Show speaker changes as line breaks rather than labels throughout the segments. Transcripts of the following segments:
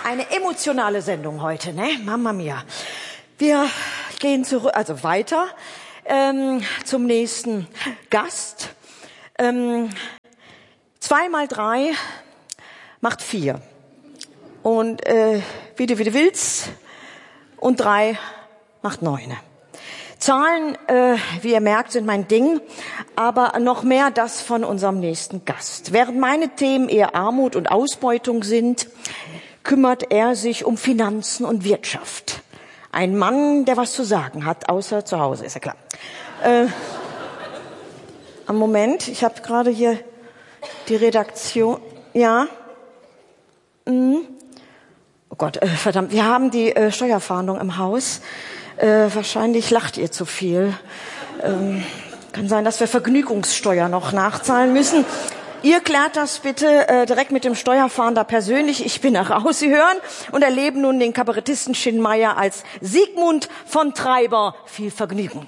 Eine emotionale Sendung heute, ne? Mamma mia. Wir gehen zurück, also weiter zum nächsten Gast. 2 mal 3 macht 4. Und wie du willst. Und 3 macht 9. Zahlen, wie ihr merkt, sind mein Ding, aber noch mehr das von unserem nächsten Gast. Während meine Themen eher Armut und Ausbeutung sind, kümmert er sich um Finanzen und Wirtschaft. Ein Mann, der was zu sagen hat, außer zu Hause, ist ja klar. Am Moment, ich habe gerade hier die Redaktion. Ja. Oh Gott, verdammt, wir haben die Steuerfahndung im Haus. Wahrscheinlich lacht ihr zu viel. Kann sein, dass wir Vergnügungssteuer noch nachzahlen müssen. Ihr klärt das bitte direkt mit dem Steuerfahnder persönlich. Ich bin raus. Sie hören und erleben nun den Kabarettisten Schinmeier als Sigmund von Treiber. Viel Vergnügen.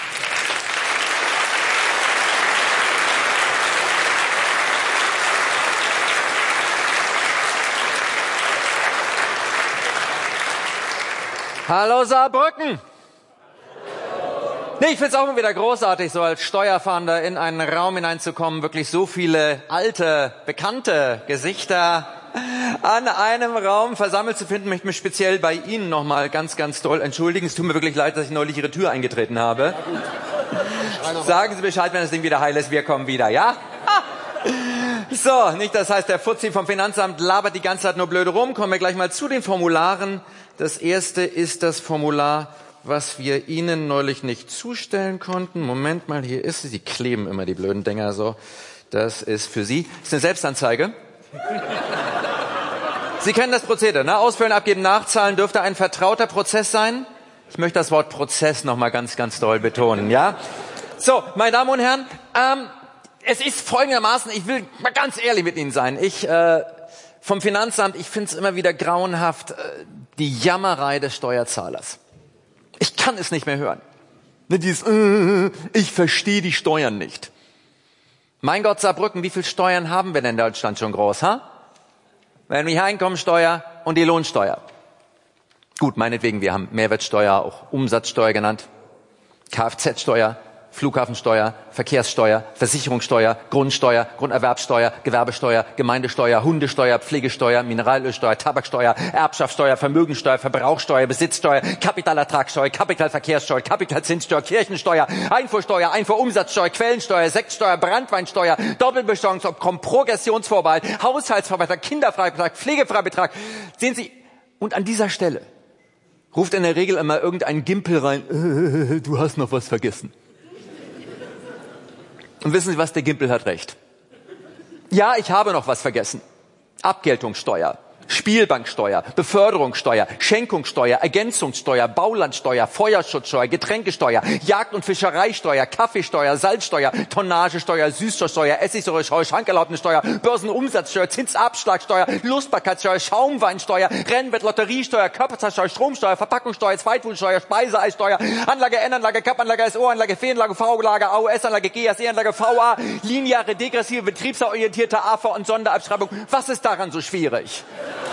Hallo Saarbrücken! Nee, ich find's auch immer wieder großartig, so als Steuerfahnder in einen Raum hineinzukommen, wirklich so viele alte, bekannte Gesichter an einem Raum versammelt zu finden. Ich möchte mich speziell bei Ihnen nochmal ganz, ganz doll entschuldigen. Es tut mir wirklich leid, dass ich neulich Ihre Tür eingetreten habe. Sagen Sie Bescheid, wenn das Ding wieder heil ist, wir kommen wieder, ja? So, nicht das heißt, der Fuzzi vom Finanzamt labert die ganze Zeit nur blöde rum. Kommen wir gleich mal zu den Formularen. Das erste ist das Formular, was wir Ihnen neulich nicht zustellen konnten. Moment mal, hier ist es. Sie kleben immer die blöden Dinger so. Das ist für Sie. Das ist eine Selbstanzeige. Sie kennen das Prozedere, ne? Ausfüllen, abgeben, nachzahlen. Dürfte ein vertrauter Prozess sein. Ich möchte das Wort Prozess noch mal ganz, ganz doll betonen, ja? So, meine Damen und Herren, es ist folgendermaßen, ich will mal ganz ehrlich mit Ihnen sein. Vom Finanzamt, ich finde es immer wieder grauenhaft, die Jammerei des Steuerzahlers. Ich kann es nicht mehr hören. Ich verstehe die Steuern nicht. Mein Gott, Saarbrücken, wie viel Steuern haben wir denn in Deutschland schon groß, ha? Wir haben die Einkommensteuer und die Lohnsteuer. Gut, meinetwegen, wir haben Mehrwertsteuer, auch Umsatzsteuer genannt, Kfz-Steuer, Flughafensteuer, Verkehrssteuer, Versicherungssteuer, Grundsteuer, Grunderwerbsteuer, Gewerbesteuer, Gemeindesteuer, Hundesteuer, Pflegesteuer, Mineralölsteuer, Tabaksteuer, Erbschaftssteuer, Vermögensteuer, Verbrauchsteuer, Besitzsteuer, Kapitalertragssteuer, Kapitalverkehrssteuer, Kapitalzinssteuer, Kirchensteuer, Einfuhrsteuer, Einfuhrumsatzsteuer, Quellensteuer, Sektsteuer, Branntweinsteuer, Doppelbesteuerung, Progressionsvorbehalt, Haushaltsfreibetrag, Kinderfreibetrag, Pflegefreibetrag. Sehen Sie, und an dieser Stelle ruft in der Regel immer irgendein Gimpel rein, du hast noch was vergessen. Und wissen Sie was, der Gimpel hat recht. Ja, ich habe noch was vergessen. Abgeltungssteuer, Spielbanksteuer, Beförderungssteuer, Schenkungssteuer, Ergänzungssteuer, Baulandsteuer, Feuerschutzsteuer, Getränkesteuer, Jagd- und Fischereisteuer, Kaffeesteuer, Salzsteuer, Tonnagesteuer, Süßstoffsteuer, Essigsäuresteuer, Schankerlaubnissteuer, Börsenumsatzsteuer, Zinsabschlagsteuer, Lustbarkeitssteuer, Schaumweinsteuer, Rennwett, Lotteriesteuer, Körperzahlsteuer, Stromsteuer, Verpackungssteuer, Zweitwohnsteuer, Speiseeissteuer, Anlage N, Anlage Kap, Anlage SO, Anlage F, Anlage V, Anlage AOS, Anlage G, SE, Anlage VA, lineare, degressive, betriebsorientierte AV und Sonderabschreibung. Was ist daran so schwierig?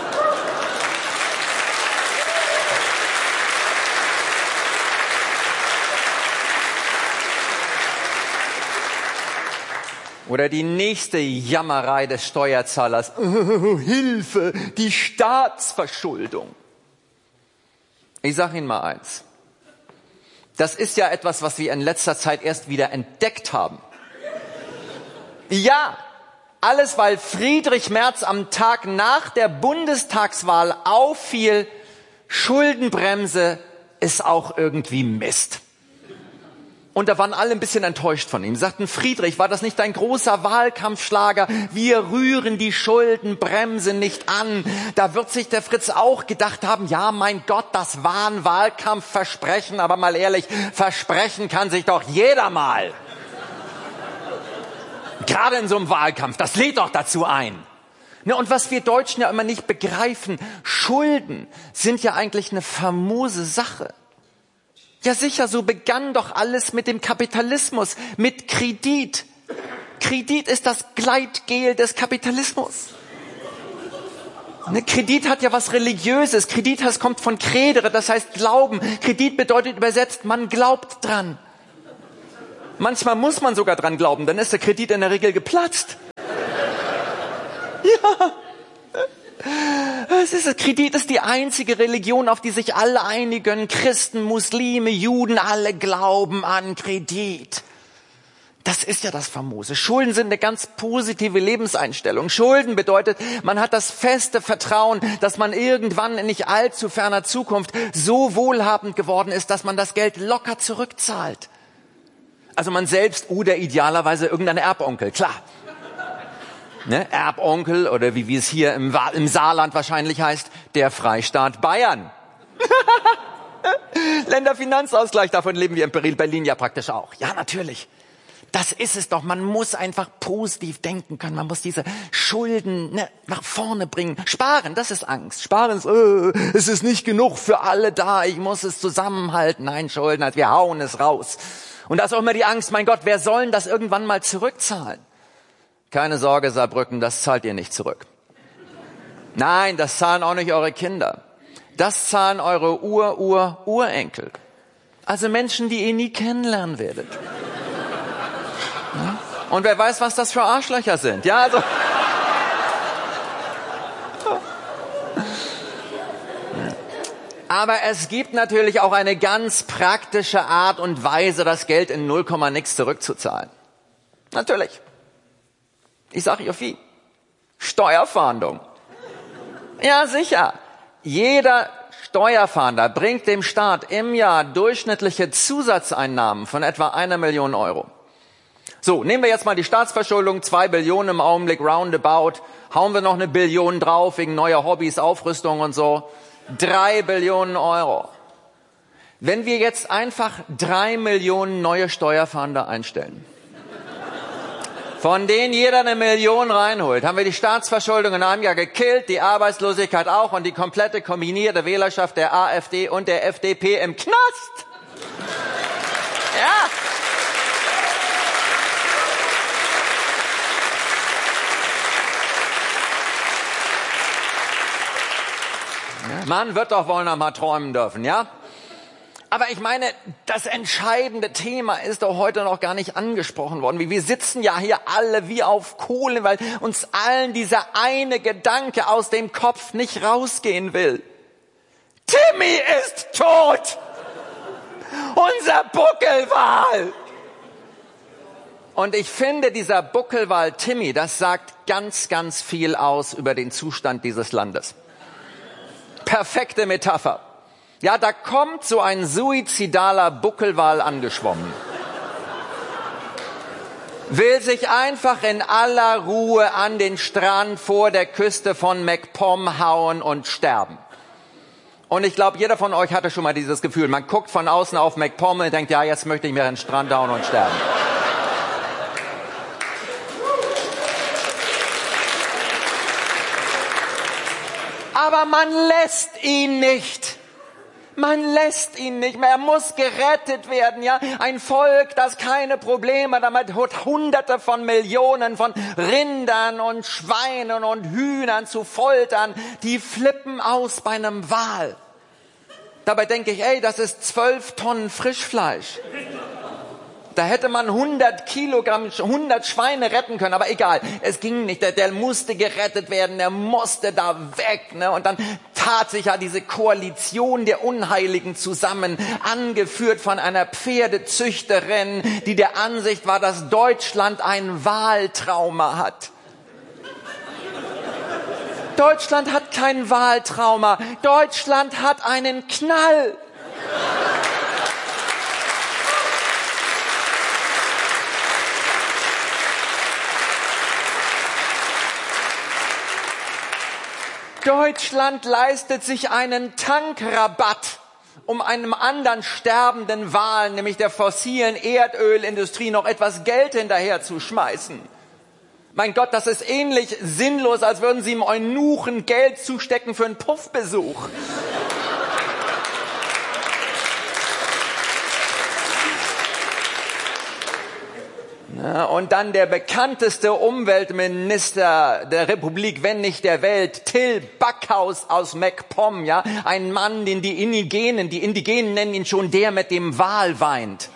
Oder die nächste Jammerei des Steuerzahlers. Hilfe, die Staatsverschuldung. Ich sage Ihnen mal eins. Das ist ja etwas, was wir in letzter Zeit erst wieder entdeckt haben. Ja, alles, weil Friedrich Merz am Tag nach der Bundestagswahl auffiel, Schuldenbremse ist auch irgendwie Mist. Und da waren alle ein bisschen enttäuscht von ihm. Sagten, Friedrich, war das nicht dein großer Wahlkampfschlager? Wir rühren die Schuldenbremse nicht an. Da wird sich der Fritz auch gedacht haben, ja, mein Gott, das war ein Wahlkampfversprechen. Aber mal ehrlich, versprechen kann sich doch jeder mal. Gerade in so einem Wahlkampf, das lädt doch dazu ein. Ne, und was wir Deutschen ja immer nicht begreifen, Schulden sind ja eigentlich eine famose Sache. Ja sicher, so begann doch alles mit dem Kapitalismus, mit Kredit. Kredit ist das Gleitgel des Kapitalismus. Ne, Kredit hat ja was Religiöses. Kredit kommt von credere, das heißt Glauben. Kredit bedeutet übersetzt, man glaubt dran. Manchmal muss man sogar dran glauben, dann ist der Kredit in der Regel geplatzt. Ja. Kredit ist die einzige Religion, auf die sich alle einigen. Christen, Muslime, Juden, alle glauben an Kredit. Das ist ja das Famose. Schulden sind eine ganz positive Lebenseinstellung. Schulden bedeutet, man hat das feste Vertrauen, dass man irgendwann in nicht allzu ferner Zukunft so wohlhabend geworden ist, dass man das Geld locker zurückzahlt. Also man selbst oder idealerweise irgendein Erbonkel, klar. Ne? Erbonkel oder wie es hier im Saarland wahrscheinlich heißt, der Freistaat Bayern. Länderfinanzausgleich, davon leben wir in Berlin ja praktisch auch. Ja, natürlich. Das ist es doch. Man muss einfach positiv denken können. Man muss diese Schulden nach vorne bringen. Sparen, das ist Angst. Sparen ist, es ist nicht genug für alle da. Ich muss es zusammenhalten. Nein, Schulden, also wir hauen es raus. Und da ist auch immer die Angst, mein Gott, wer soll denn das irgendwann mal zurückzahlen? Keine Sorge, Saarbrücken, das zahlt ihr nicht zurück. Nein, das zahlen auch nicht eure Kinder. Das zahlen eure Urenkel. Also Menschen, die ihr nie kennenlernen werdet. Ja? Und wer weiß, was das für Arschlöcher sind. Ja, also. Aber es gibt natürlich auch eine ganz praktische Art und Weise, das Geld in 0, nix zurückzuzahlen. Natürlich. Ich sage ja wie. Steuerfahndung. Ja, sicher. Jeder Steuerfahnder bringt dem Staat im Jahr durchschnittliche Zusatzeinnahmen von etwa 1 Million Euro. So, nehmen wir jetzt mal die Staatsverschuldung, 2 Billionen im Augenblick, roundabout. Hauen wir noch 1 Billion drauf wegen neuer Hobbys, Aufrüstung und so. 3 Billionen Euro. Wenn wir jetzt einfach 3 Millionen neue Steuerfahnder einstellen, von denen jeder 1 Million reinholt, haben wir die Staatsverschuldung in einem Jahr gekillt, die Arbeitslosigkeit auch und die komplette kombinierte Wählerschaft der AfD und der FDP im Knast. Ja. Man wird doch wohl noch mal träumen dürfen, ja? Aber ich meine, das entscheidende Thema ist doch heute noch gar nicht angesprochen worden. Wir sitzen ja hier alle wie auf Kohlen, weil uns allen dieser eine Gedanke aus dem Kopf nicht rausgehen will. Timmy ist tot! Unser Buckelwal! Und ich finde, dieser Buckelwal Timmy, das sagt ganz, ganz viel aus über den Zustand dieses Landes. Perfekte Metapher. Ja, da kommt so ein suizidaler Buckelwal angeschwommen. Will sich einfach in aller Ruhe an den Strand vor der Küste von MacPom hauen und sterben. Und ich glaube, jeder von euch hatte schon mal dieses Gefühl. Man guckt von außen auf MacPom und denkt, ja, jetzt möchte ich mir an den Strand hauen und sterben. Aber man lässt ihn nicht. Man lässt ihn nicht mehr. Er muss gerettet werden, ja. Ein Volk, das keine Probleme damit hat, Hunderte von Millionen von Rindern und Schweinen und Hühnern zu foltern, die flippen aus bei einem Wal. Dabei denke ich, ey, das ist 12 Tonnen Frischfleisch. Da hätte man 100 Kilogramm, 100 Schweine retten können, aber egal, es ging nicht, der musste gerettet werden, der musste da weg, ne? Und dann tat sich ja diese Koalition der Unheiligen zusammen, angeführt von einer Pferdezüchterin, die der Ansicht war, dass Deutschland ein Wahltrauma hat. Deutschland hat kein Wahltrauma, Deutschland hat einen Knall. Deutschland leistet sich einen Tankrabatt, um einem anderen sterbenden Wal, nämlich der fossilen Erdölindustrie, noch etwas Geld hinterher zu schmeißen. Mein Gott, das ist ähnlich sinnlos, als würden Sie im Eunuchen Geld zustecken für einen Puffbesuch. Ja, und dann der bekannteste Umweltminister der Republik, wenn nicht der Welt, Till Backhaus aus MacPom, ja, ein Mann, den die Indigenen nennen ihn schon der mit dem Wal weint.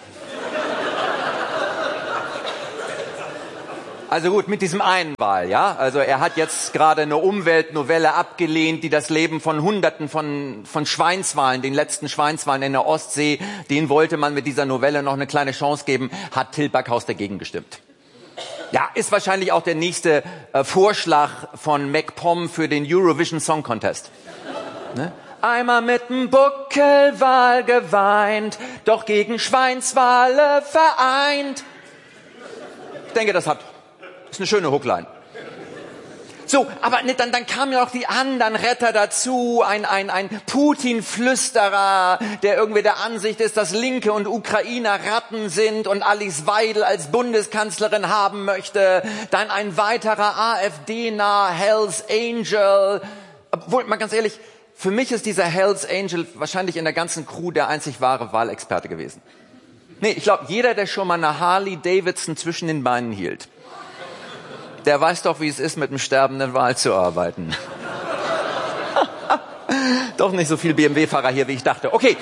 Also gut, mit diesem einen Wal, ja. Also er hat jetzt gerade eine Umweltnovelle abgelehnt, die das Leben von Hunderten von Schweinswalen, den letzten Schweinswalen in der Ostsee, den wollte man mit dieser Novelle noch eine kleine Chance geben, hat Till Backhaus dagegen gestimmt. Ja, ist wahrscheinlich auch der nächste Vorschlag von MacPom für den Eurovision Song Contest. Ne? Einmal mit dem Buckelwal geweint, doch gegen Schweinswale vereint. Ich denke, das ist eine schöne Hookline. So, aber dann kamen ja auch die anderen Retter dazu, ein Putin-Flüsterer, der irgendwie der Ansicht ist, dass Linke und Ukrainer Ratten sind und Alice Weidel als Bundeskanzlerin haben möchte. Dann ein weiterer AfD-nah Hells Angel. Obwohl, mal ganz ehrlich, für mich ist dieser Hells Angel wahrscheinlich in der ganzen Crew der einzig wahre Wahlexperte gewesen. Nee, ich glaube, jeder, der schon mal eine Harley Davidson zwischen den Beinen hielt, der weiß doch, wie es ist, mit einem sterbenden Wal zu arbeiten. Doch nicht so viel BMW-Fahrer hier, wie ich dachte. Okay.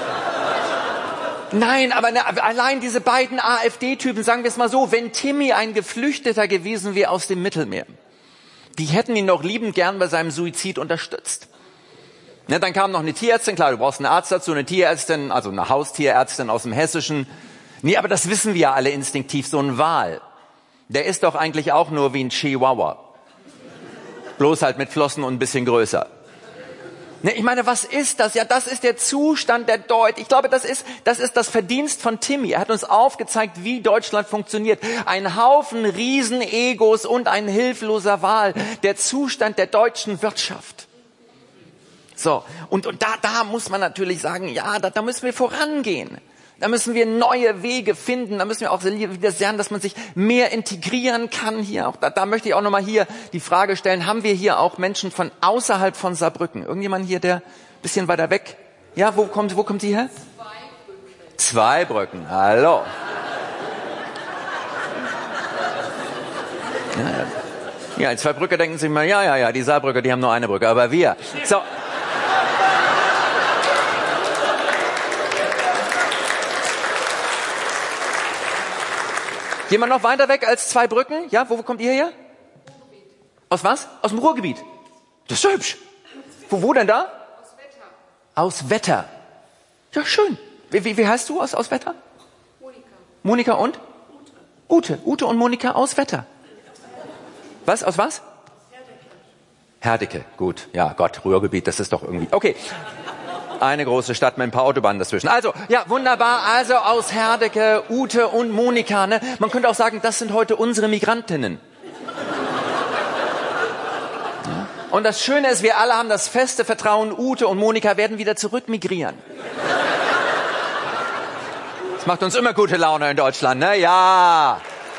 Nein, aber allein diese beiden AfD-Typen, sagen wir es mal so, wenn Timmy ein Geflüchteter gewesen wäre aus dem Mittelmeer, die hätten ihn doch liebend gern bei seinem Suizid unterstützt. Ja, dann kam noch eine Tierärztin, klar, du brauchst einen Arzt dazu, eine Tierärztin, also eine Haustierärztin aus dem Hessischen. Nee, aber das wissen wir ja alle instinktiv, so ein Wal. Der ist doch eigentlich auch nur wie ein Chihuahua. Bloß halt mit Flossen und ein bisschen größer. Ne, ich meine, was ist das? Ja, das ist der Zustand der Deutschen. Ich glaube, das ist das Verdienst von Timmy. Er hat uns aufgezeigt, wie Deutschland funktioniert. Ein Haufen Riesenegos und ein hilfloser Wal. Der Zustand der deutschen Wirtschaft. So, und da muss man natürlich sagen, ja, da müssen wir vorangehen. Da müssen wir neue Wege finden. Da müssen wir auch wieder lernen, dass man sich mehr integrieren kann hier. Auch da möchte ich auch nochmal hier die Frage stellen, haben wir hier auch Menschen von außerhalb von Saarbrücken? Irgendjemand hier, der ein bisschen weiter weg? Ja, wo kommt die her? Zweibrücken. Hallo. Ja, in Zweibrücken denken Sie mal, ja, die Saarbrücker, die haben nur eine Brücke, aber wir. So. Jemand noch weiter weg als Zweibrücken? Ja, wo kommt ihr her? Aus was? Aus dem Ruhrgebiet. Das ist so hübsch. Wo denn da?
Aus Wetter.
Aus Wetter. Ja, schön. Wie heißt du aus Wetter?
Monika.
Monika und? Ute. Ute und Monika aus Wetter. Was? Aus was? Herdecke. Gut. Ja, Gott, Ruhrgebiet, das ist doch irgendwie... Okay. Eine große Stadt mit ein paar Autobahnen dazwischen. Also, ja, wunderbar. Also aus Herdecke, Ute und Monika. Ne? Man könnte auch sagen, das sind heute unsere Migrantinnen. Ja? Und das Schöne ist, wir alle haben das feste Vertrauen, Ute und Monika werden wieder zurückmigrieren. Das macht uns immer gute Laune in Deutschland, ne? Ja.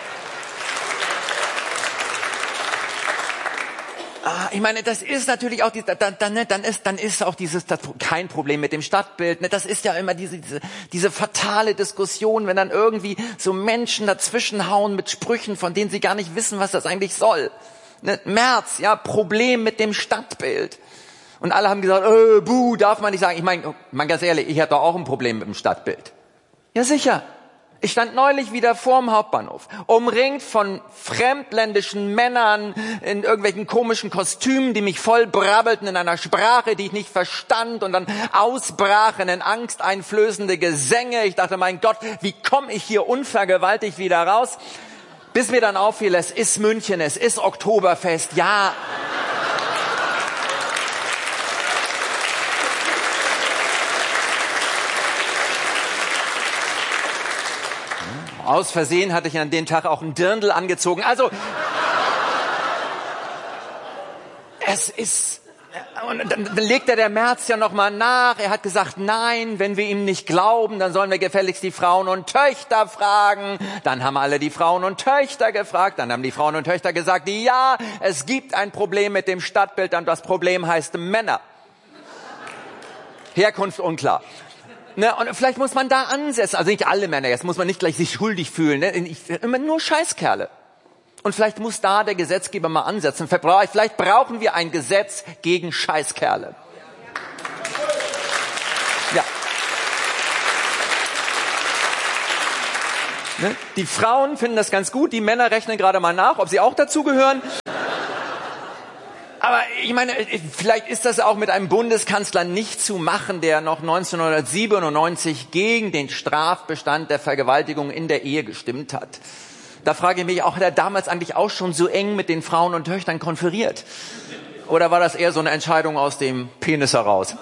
Ich meine, das ist natürlich auch, dann ist auch kein Problem mit dem Stadtbild. Ne? Das ist ja immer diese fatale Diskussion, wenn dann irgendwie so Menschen dazwischenhauen mit Sprüchen, von denen sie gar nicht wissen, was das eigentlich soll. Ne? Merz, ja, Problem mit dem Stadtbild. Und alle haben gesagt, buh, darf man nicht sagen. Ich meine, ganz ehrlich, ich hatte doch auch ein Problem mit dem Stadtbild. Ja, sicher. Ich stand neulich wieder vorm Hauptbahnhof, umringt von fremdländischen Männern in irgendwelchen komischen Kostümen, die mich voll brabbelten in einer Sprache, die ich nicht verstand und dann ausbrachen in angsteinflößende Gesänge. Ich dachte, mein Gott, wie komme ich hier unvergewaltigt wieder raus? Bis mir dann auffiel, es ist München, es ist Oktoberfest, ja. Aus Versehen hatte ich an dem Tag auch einen Dirndl angezogen. Also, es ist... Und dann legte der Merz ja nochmal nach. Er hat gesagt, nein, wenn wir ihm nicht glauben, dann sollen wir gefälligst die Frauen und Töchter fragen. Dann haben alle die Frauen und Töchter gefragt. Dann haben die Frauen und Töchter gesagt, ja, es gibt ein Problem mit dem Stadtbild und das Problem heißt Männer. Herkunft unklar. Ne, und vielleicht muss man da ansetzen. Also nicht alle Männer, jetzt muss man nicht gleich sich schuldig fühlen. Ne? Immer nur Scheißkerle. Und vielleicht muss da der Gesetzgeber mal ansetzen. Vielleicht brauchen wir ein Gesetz gegen Scheißkerle. Ja. Ne? Die Frauen finden das ganz gut, die Männer rechnen gerade mal nach, ob sie auch dazugehören. Aber ich meine, vielleicht ist das auch mit einem Bundeskanzler nicht zu machen, der noch 1997 gegen den Strafbestand der Vergewaltigung in der Ehe gestimmt hat. Da frage ich mich auch, hat er damals eigentlich auch schon so eng mit den Frauen und Töchtern konferiert? Oder war das eher so eine Entscheidung aus dem Penis heraus?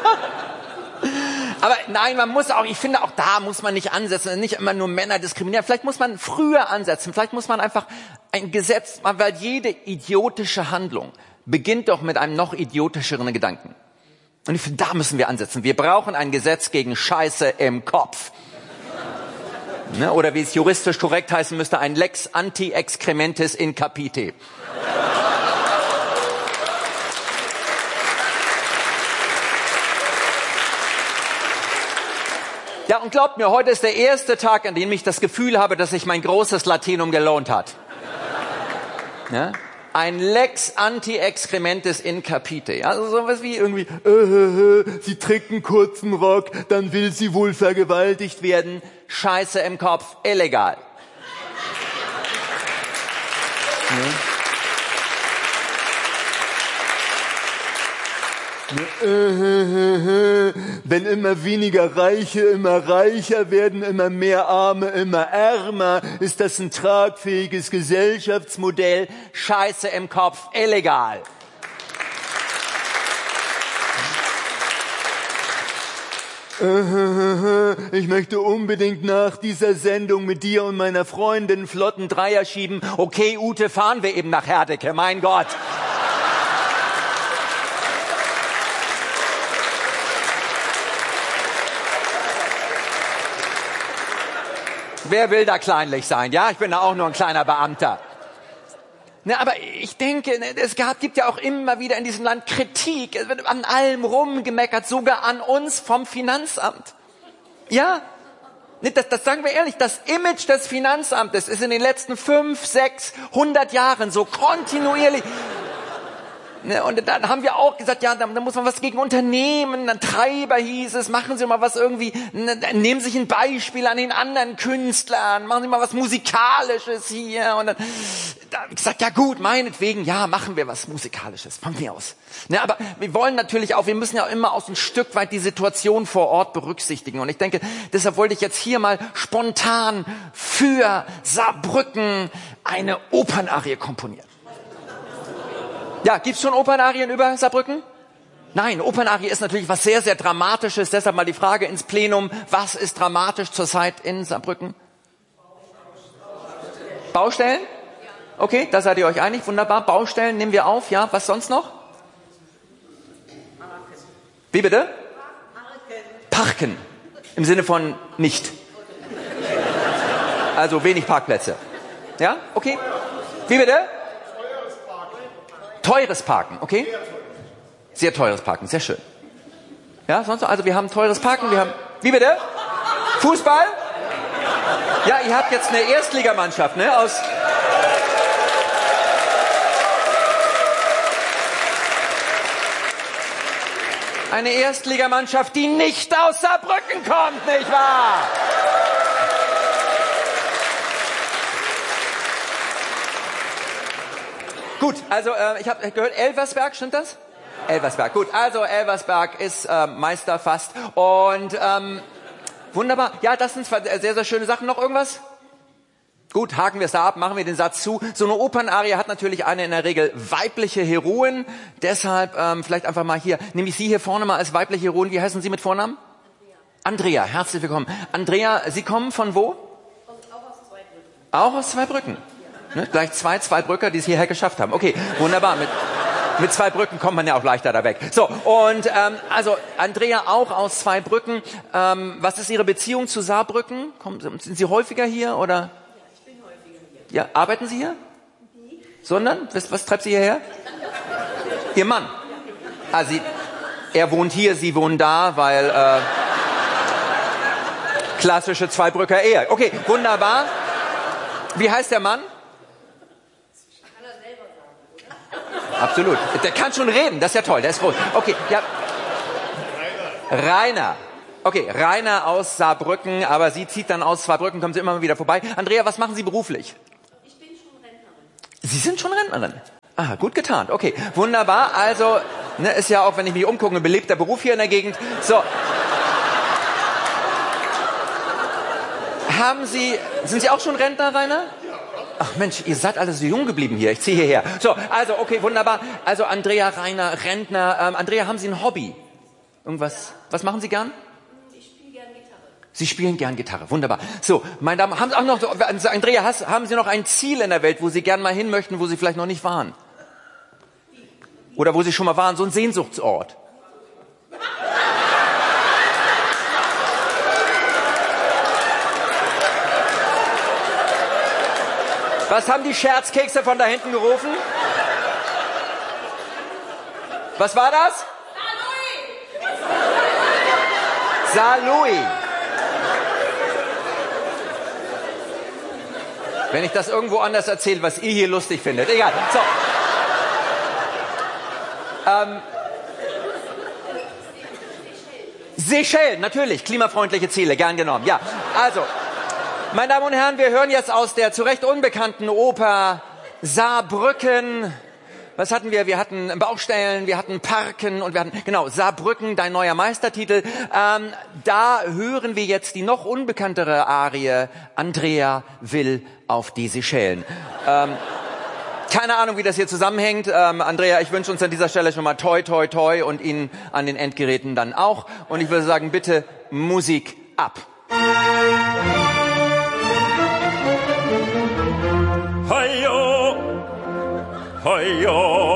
Aber nein, man muss auch, ich finde auch da muss man nicht ansetzen, nicht immer nur Männer diskriminieren. Vielleicht muss man früher ansetzen, vielleicht muss man einfach ein Gesetz, weil jede idiotische Handlung beginnt doch mit einem noch idiotischeren Gedanken. Und ich finde, da müssen wir ansetzen. Wir brauchen ein Gesetz gegen Scheiße im Kopf. Ne? Oder wie es juristisch korrekt heißen müsste, ein Lex anti-excrementis in capite. Ja, und glaubt mir, heute ist der erste Tag, an dem ich das Gefühl habe, dass sich mein großes Latinum gelohnt hat. Ja? Ein Lex anti-excrementis in capite. Also sowas wie irgendwie, sie trägt einen kurzen Rock, dann will sie wohl vergewaltigt werden. Scheiße im Kopf, illegal. Ja. Wenn immer weniger Reiche immer reicher werden, immer mehr Arme immer ärmer, ist das ein tragfähiges Gesellschaftsmodell. Scheiße im Kopf, illegal. Ich möchte unbedingt nach dieser Sendung mit dir und meiner Freundin flotten Dreier schieben. Okay, Ute, fahren wir eben nach Herdecke, mein Gott. Wer will da kleinlich sein? Ja, ich bin da auch nur ein kleiner Beamter. Ne, aber ich denke, es gibt ja auch immer wieder in diesem Land Kritik. Es wird an allem rumgemeckert, sogar an uns vom Finanzamt. Ja, das sagen wir ehrlich, das Image des Finanzamtes ist in den letzten 5, 6, 100 Jahren so kontinuierlich. Und dann haben wir auch gesagt, ja, da muss man was gegen unternehmen. Ein Treiber hieß es, machen Sie mal was irgendwie, nehmen Sie sich ein Beispiel an den anderen Künstlern, machen Sie mal was Musikalisches hier. Und dann habe ich gesagt, ja gut, meinetwegen, ja, machen wir was Musikalisches, von mir aus. Aber wir wollen natürlich auch, wir müssen ja immer aus ein Stück weit die Situation vor Ort berücksichtigen. Und ich denke, deshalb wollte ich jetzt hier mal spontan für Saarbrücken eine Opernarie komponieren. Ja, gibt's schon Opernarien über Saarbrücken? Nein, Opernarie ist natürlich was sehr, sehr Dramatisches. Deshalb mal die Frage ins Plenum. Was ist dramatisch zurzeit in Saarbrücken? Baustellen? Okay, da seid ihr euch einig. Wunderbar. Baustellen nehmen wir auf. Ja, was sonst noch? Wie bitte? Parken. Im Sinne von nicht. Also wenig Parkplätze. Ja, okay. Wie bitte? Teures Parken, okay? Sehr teures Parken, sehr schön. Ja, sonst noch? Also wir haben teures Parken, wir haben... Wie bitte? Fußball? Ja, ihr habt jetzt eine Erstligamannschaft, ne? Aus... Eine Erstligamannschaft, die nicht aus Saarbrücken kommt, nicht wahr? Gut, also ich habe gehört, Elversberg, stimmt das? Ja. Elversberg, gut. Also Elversberg ist Meister fast. Und wunderbar. Ja, das sind sehr, sehr schöne Sachen. Noch irgendwas? Gut, haken wir es da ab, machen wir den Satz zu. So eine Opernarie hat natürlich eine in der Regel weibliche Heroin. Deshalb vielleicht einfach mal hier, nehme ich Sie hier vorne mal als weibliche Heroin. Wie heißen Sie mit Vornamen? Andrea, herzlich willkommen. Andrea, Sie kommen von wo? Auch aus Zweibrücken. Auch aus Zweibrücken. Ne? Gleich zwei Brücker, die es hierher geschafft haben. Okay, wunderbar. Mit 2 Brücken kommt man ja auch leichter da weg. So, und also Andrea auch aus Zweibrücken. Was ist Ihre Beziehung zu Saarbrücken? Sind Sie häufiger hier oder? Ja, ich bin häufiger hier. Ja, arbeiten Sie hier? Nee. Sondern? Was treibt Sie hierher? Ihr Mann. Ah, er wohnt hier, Sie wohnen da, weil... Klassische Zweibrücker Ehe. Okay, wunderbar. Wie heißt der Mann? Absolut. Der kann schon reden, das ist ja toll, der ist groß. Okay, ja. Rainer. Okay, Rainer aus Saarbrücken, aber sie zieht dann aus Saarbrücken, kommt sie immer wieder vorbei. Andrea, was machen Sie beruflich?
Ich bin schon Rentnerin.
Sie sind schon Rentnerin? Ah, gut getan. Okay, wunderbar. Also, ne, ist ja auch, wenn ich mich umgucke, ein belebter Beruf hier in der Gegend. So. Sind Sie auch schon Rentner, Rainer? Ach Mensch, ihr seid alle so jung geblieben hier. Ich ziehe hierher. So, also, okay, wunderbar. Also, Andrea, Rainer, Rentner. Andrea, haben Sie ein Hobby? Irgendwas? Was machen Sie gern?
Ich spiele gern Gitarre.
Sie spielen gern Gitarre. Wunderbar. So, meine Damen, haben Sie auch noch, Andrea, haben Sie noch ein Ziel in der Welt, wo Sie gern mal hin möchten, wo Sie vielleicht noch nicht waren? Oder wo Sie schon mal waren, so ein Sehnsuchtsort? Was haben die Scherzkekse von da hinten gerufen? Was war das? Saarlouis. Wenn ich das irgendwo anders erzähle, was ihr hier lustig findet. Egal. So. Seychellen, natürlich. Klimafreundliche Ziele, gern genommen. Ja, also. Meine Damen und Herren, wir hören jetzt aus der zu Recht unbekannten Oper Saarbrücken. Was hatten wir? Wir hatten Baustellen, wir hatten Parken und wir hatten, genau, Saarbrücken, dein neuer Meistertitel. Da hören wir jetzt die noch unbekanntere Arie, Andrea will auf die Seychellen. Keine Ahnung, wie das hier zusammenhängt. Andrea, ich wünsche uns an dieser Stelle schon mal toi, toi, toi und Ihnen an den Endgeräten dann auch. Und ich würde sagen, bitte Musik ab.
Heyo, heyo.